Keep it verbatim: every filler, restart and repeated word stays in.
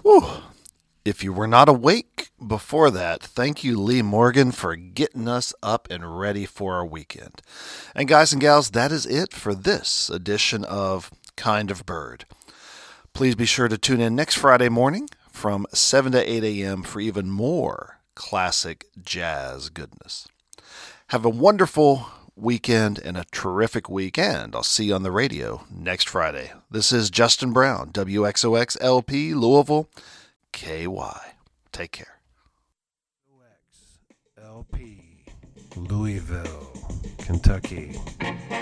Whew. If you were not awake before that, thank you, Lee Morgan, for getting us up and ready for our weekend. And guys and gals, that is it for this edition of Kind of Bird. Please be sure to tune in next Friday morning from seven to eight a.m. for even more classic jazz goodness. Have a wonderful weekend and a terrific weekend. I'll see you on the radio next Friday. This is Justin Brown, W X O X L P, Louisville, K Y. Take care. W X L P, Louisville, Kentucky.